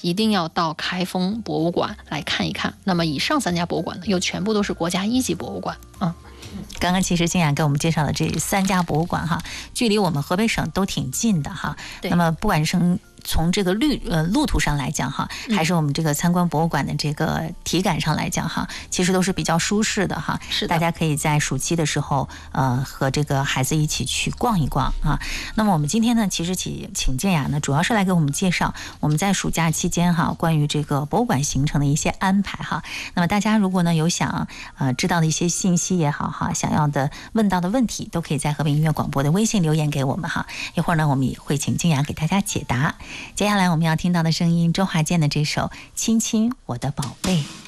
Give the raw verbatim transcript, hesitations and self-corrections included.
一定要到开封博物馆来看一看。那么以上三家博物馆呢，又全部都是国家一级博物馆啊。 刚刚其实静雅给我们介绍的这三家博物馆哈，距离我们河北省都挺近的哈。那么不管是从这个路呃路途上来讲哈，还是我们这个参观博物馆的这个体感上来讲哈，其实都是比较舒适的哈。 是的， 大家可以在暑期的时候呃和这个孩子一起去逛一逛啊。那么我们今天呢，其实请请静雅呢，主要是来给我们介绍我们在暑假期间哈关于这个博物馆行程的一些安排哈。那么大家如果呢有想呃知道的一些信息也好哈，想要的问到的问题，都可以在河北音乐广播的微信留言给我们哈。一会儿呢，我们也会请静雅给大家解答。接下来我们要听到的声音，周华健的这首《亲亲我的宝贝》。